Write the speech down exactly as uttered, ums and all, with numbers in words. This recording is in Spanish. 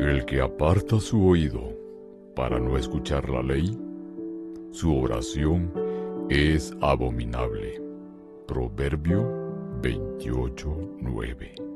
El que aparta su oído para no escuchar la ley, su oración es abominable. Proverbio veintiocho nueve.